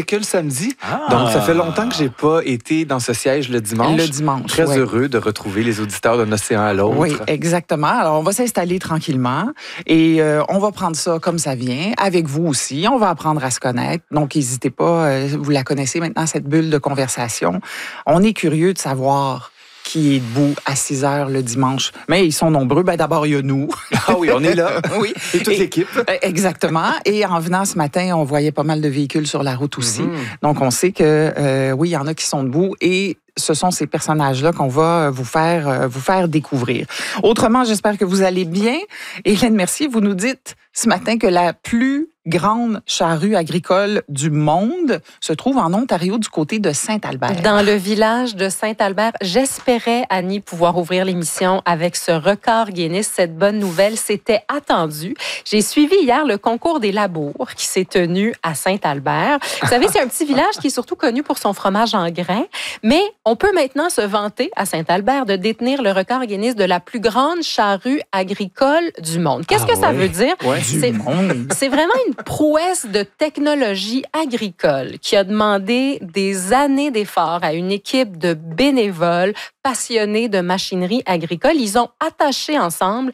que le samedi. Donc, ça fait longtemps que j'ai pas été dans ce siège le dimanche. Le dimanche, Très heureux de retrouver les auditeurs d'un océan à l'autre. Oui, exactement. Alors, on va s'installer tranquillement et on va prendre ça comme ça vient, avec vous aussi. On va apprendre à se connaître. Donc, n'hésitez pas, vous la connaissez maintenant, cette bulle de conversation. On est curieux de savoir qui est debout à 6 heures le dimanche. Mais ils sont nombreux. Ben, d'abord, il y a nous. Ah oui, on est là. Oui. Et toute l'équipe. Exactement. Et en venant ce matin, on voyait pas mal de véhicules sur la route aussi. Donc, on sait que, oui, il y en a qui sont debout et ce sont ces personnages-là qu'on va vous faire découvrir. Autrement, j'espère que vous allez bien. Hélène Mercier, vous nous dites ce matin que la plus grande charrue agricole du monde se trouve en Ontario, du côté de Saint-Albert. Dans le village de Saint-Albert. J'espérais, Annie, pouvoir ouvrir l'émission avec ce record Guinness. Cette bonne nouvelle, c'était attendu. J'ai suivi hier le concours des labours qui s'est tenu à Saint-Albert. Vous savez, c'est un petit village qui est surtout connu pour son fromage en grains, mais on peut maintenant se vanter à Saint-Albert de détenir le record Guinness de la plus grande charrue agricole du monde. Qu'est-ce que ça veut dire? Ouais. C'est vraiment une prouesse de technologie agricole qui a demandé des années d'efforts à une équipe de bénévoles passionnés de machinerie agricole. Ils ont attaché ensemble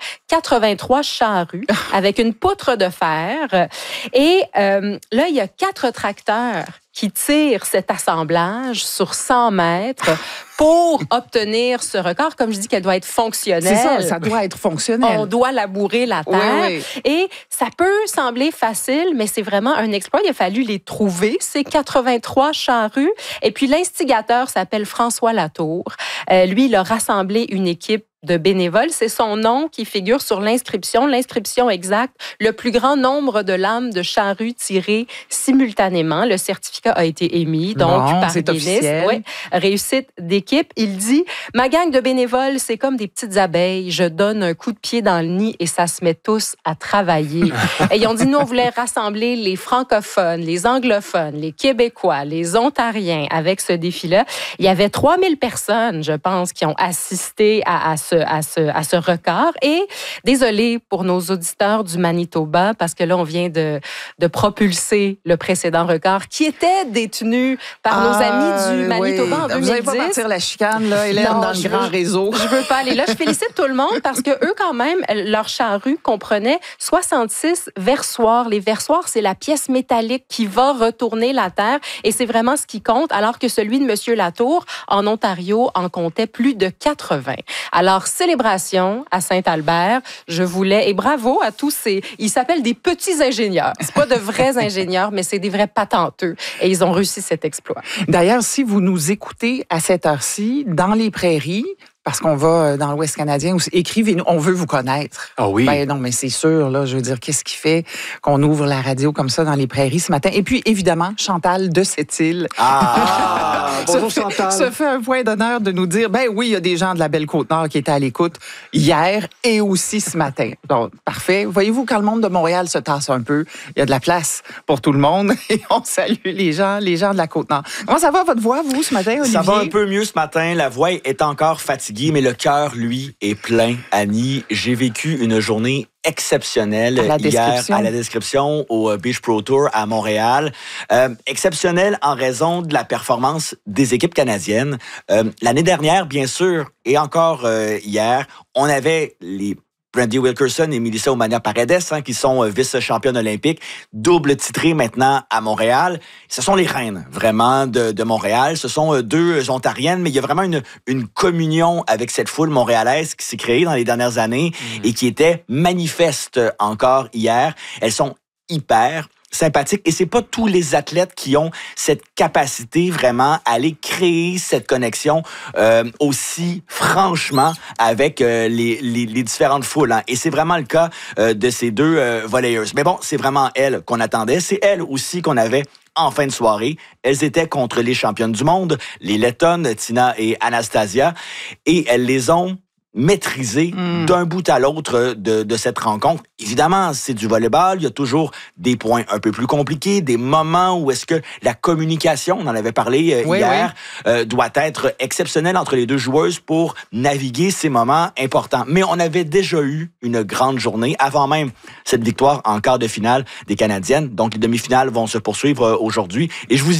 83 charrues avec une poutre de fer. Et là, il y a 4 tracteurs qui tirent cet assemblage sur 100 mètres pour obtenir ce record. Comme je dis, qu'elle doit être fonctionnelle. C'est ça doit être fonctionnel. On doit labourer la terre. Oui. Et ça peut sembler facile, mais c'est vraiment un exploit. Il a fallu les trouver, ces 83 charrues. Et puis, l'instigateur s'appelle François Latour. Lui, il a rassemblé une équipe de bénévoles. C'est son nom qui figure sur l'inscription. L'inscription exacte, le plus grand nombre de lames de charrues tirées simultanément. Le certificat a été émis, donc bon, par c'est Guinness. officiel. Ouais, réussite d'équipe. Il dit, ma gang de bénévoles, c'est comme des petites abeilles. Je donne un coup de pied dans le nid et ça se met tous à travailler. Et ils ont dit, nous, on voulait rassembler les francophones, les anglophones, les Québécois, les Ontariens avec ce défi-là. Il y avait 3000 personnes, je pense, qui ont assisté à ce record. Et désolé pour nos auditeurs du Manitoba, parce que là, on vient de propulser le précédent record qui était détenu par nos amis du Manitoba en 2010. Vous n'allez pas partir la chicane, là, Hélène, Non, dans le grand réseau. Je veux pas aller là. Je félicite tout le monde parce que eux, quand même, leur charrue comprenait 66 versoirs. Les versoirs, c'est la pièce métallique qui va retourner la terre et c'est vraiment ce qui compte, alors que celui de M. Latour, en Ontario, en comptait plus de 80. Alors, célébration à Saint-Albert. Je voulais, et bravo à tous ces, ils s'appellent des petits ingénieurs. C'est pas de vrais ingénieurs, mais c'est des vrais patenteux. Et ils ont réussi cet exploit. D'ailleurs, si vous nous écoutez à cette heure-ci, dans les prairies, parce qu'on va dans l'Ouest canadien, écrivez-nous, on veut vous connaître. Ah oui. Ben non, mais c'est sûr, là, je veux dire, qu'est-ce qui fait qu'on ouvre la radio comme ça dans les prairies ce matin? Et puis, évidemment, Chantal de Sept-Îles. Bonjour Chantal. Se fait un point d'honneur de nous dire, ben oui, il y a des gens de la Belle-Côte-Nord qui étaient à l'écoute hier et aussi ce matin. Donc, parfait. Voyez-vous, quand le monde de Montréal se tasse un peu, il y a de la place pour tout le monde et on salue les gens de la Côte-Nord. Comment ça va, votre voix, vous, ce matin, Olivier? Ça va un peu mieux ce matin. La voix est encore fatiguée, mais le cœur, lui, est plein. Annie, j'ai vécu une journée exceptionnelle hier à la description au Beach Pro Tour à Montréal. Exceptionnelle en raison de la performance des équipes canadiennes. L'année dernière, bien sûr, et encore hier, on avait les Brandy Wilkerson et Melissa Omania-Paredes, qui sont vice-championnes olympiques, double titrées maintenant à Montréal. Ce sont les reines, vraiment, de Montréal. Ce sont 2 Ontariennes, mais il y a vraiment une communion avec cette foule montréalaise qui s'est créée dans les dernières années et qui était manifeste encore hier. Elles sont hyper sympathique. Et c'est pas tous les athlètes qui ont cette capacité vraiment à aller créer cette connexion aussi franchement avec les différentes foules. Hein. Et c'est vraiment le cas de ces 2 volleyeuses. Mais bon, c'est vraiment elles qu'on attendait. C'est elles aussi qu'on avait en fin de soirée. Elles étaient contre les championnes du monde, les Lettonnes, Tina et Anastasia. Et elles les ont maîtrisé d'un bout à l'autre de cette rencontre. Évidemment, c'est du volleyball. Il y a toujours des points un peu plus compliqués, des moments où est-ce que la communication, on en avait parlé hier, doit être exceptionnelle entre les 2 joueuses pour naviguer ces moments importants. Mais on avait déjà eu une grande journée avant même cette victoire en quart de finale des Canadiennes. Donc, les demi-finales vont se poursuivre aujourd'hui. Et je vous